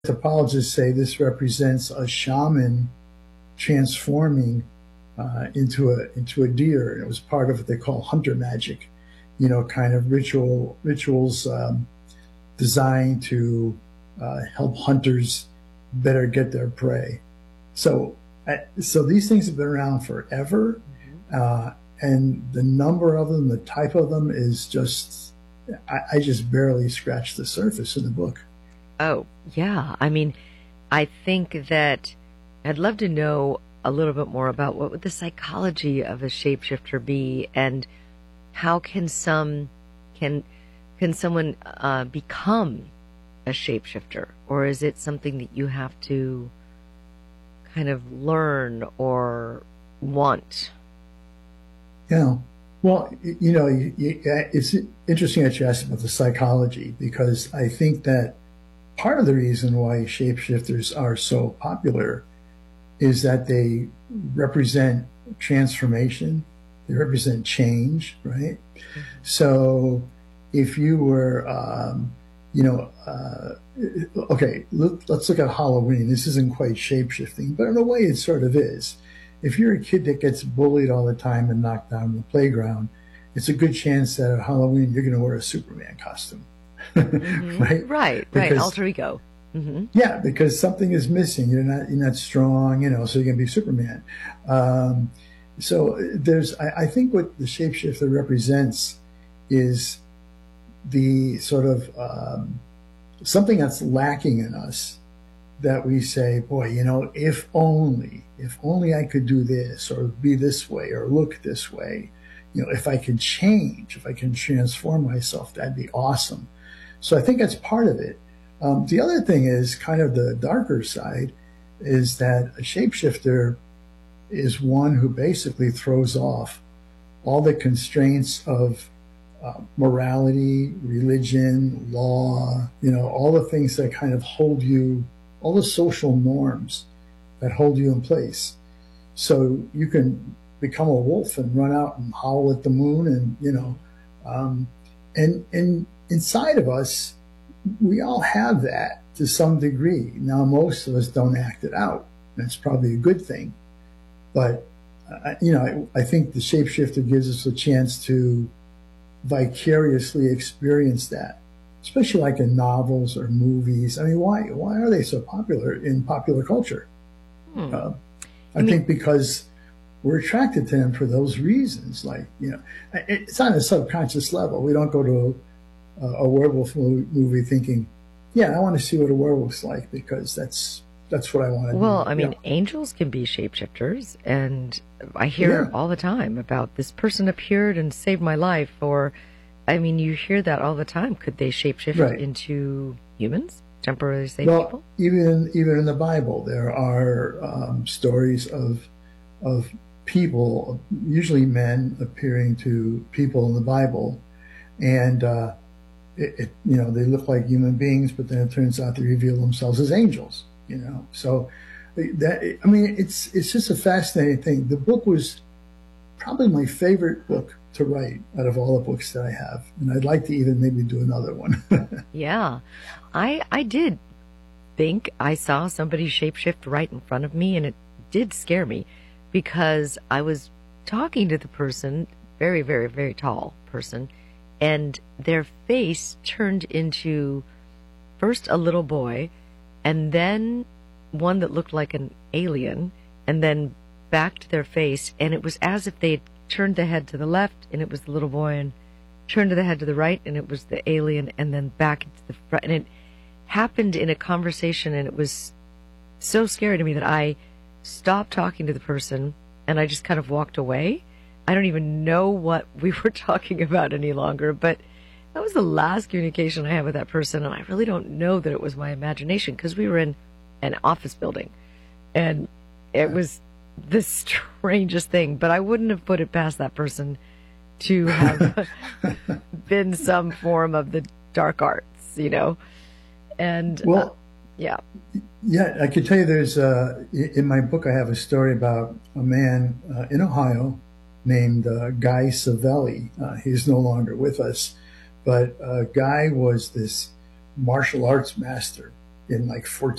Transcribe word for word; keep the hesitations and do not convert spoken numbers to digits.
Anthropologists say this represents a shaman transforming uh, into a into a deer, and it was part of what they call hunter magic, you know, kind of ritual rituals um, designed to uh, help hunters better get their prey. So, uh, so these things have been around forever, mm-hmm. uh, and the number of them, the type of them, is just I, I just barely scratched the surface in the book. Oh, yeah. I mean, I think that I'd love to know a little bit more about what would the psychology of a shapeshifter be, and how can some can can someone uh, become a shapeshifter, or is it something that you have to kind of learn or want? Yeah. Well, you know, it's interesting that you asked about the psychology, because I think that part of the reason why shapeshifters are so popular is that they represent transformation, they represent change, right? Mm-hmm. So if you were, um, you know, uh, okay, look, let's look at Halloween. This isn't quite shapeshifting, but in a way it sort of is. If you're a kid that gets bullied all the time and knocked down in the playground, it's a good chance that at Halloween you're going to wear a Superman costume. Mm-hmm. right, right, because, right. Alter ego. Mm-hmm. Yeah, because something is missing. You're not, you're not strong, you know. So you're gonna be Superman. Um, so there's, I, I think, what the shapeshifter represents is the sort of um, something that's lacking in us. That we say, boy, you know, if only, if only I could do this, or be this way, or look this way. You know, if I could change, if I can transform myself, that'd be awesome. So I think that's part of it. Um, the other thing is kind of the darker side, is that a shapeshifter is one who basically throws off all the constraints of uh, morality, religion, law, you know, all the things that kind of hold you, all the social norms that hold you in place. So you can become a wolf and run out and howl at the moon, and, you know, um, and, and inside of us, we all have that to some degree. Now, most of us don't act it out. That's probably a good thing. But, uh, you know, I, I think the shapeshifter gives us a chance to vicariously experience that, especially like in novels or movies. I mean, why why are they so popular in popular culture? Hmm. Uh, I, I mean, think because we're attracted to them for those reasons. Like, you know, it's on a subconscious level. We don't go to a, a werewolf movie thinking, yeah, I want to see what a werewolf's like, because that's that's what I want to do. Well, I mean, yeah. Angels can be shapeshifters, and I hear yeah. all the time about this person appeared and saved my life, or, I mean, you hear that all the time. Could they shapeshift right. into humans, temporarily save well, people? Even even in the Bible, there are um, stories of of people, usually men, appearing to people in the Bible, and uh, it, it, you know, they look like human beings, but then it turns out they reveal themselves as angels. You know, so that, I mean, it's it's just a fascinating thing. The book was probably my favorite book to write out of all the books that I have, and I'd like to even maybe do another one. Yeah, I I did think I saw somebody shapeshift right in front of me, and it did scare me, because I was talking to the person, very, very, very tall person, and their face turned into first a little boy, and then one that looked like an alien, and then back to their face, and it was as if they had turned the head to the left, and it was the little boy, and turned the head to the right, and it was the alien, and then back into the front. And it happened in a conversation, and it was so scary to me that I stopped talking to the person, and I just kind of walked away. I don't even know what we were talking about any longer, but that was the last communication I had with that person, and I really don't know that it was my imagination, because we were in an office building, and it was the strangest thing, but I wouldn't have put it past that person to have been some form of the dark arts, you know? And, well, uh, yeah. Yeah, I can tell you there's, uh, in my book, I have a story about a man uh, in Ohio named uh, Guy Savelli. Uh, he's no longer with us, but uh, Guy was this martial arts master in like fourteen